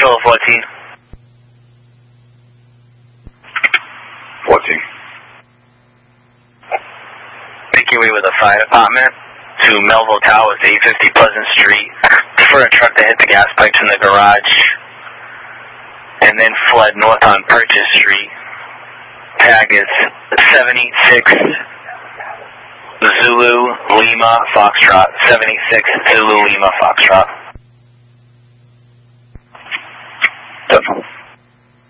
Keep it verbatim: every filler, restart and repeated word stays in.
Control fourteen. fourteen. Make your way with the fire department to Melville Towers, eight fifty Pleasant Street, for a truck to hit the gas pipes in the garage, and then fled north on Purchase Street. Tag is seven eight six Zulu Lima Foxtrot, seven eight six Zulu Lima Foxtrot.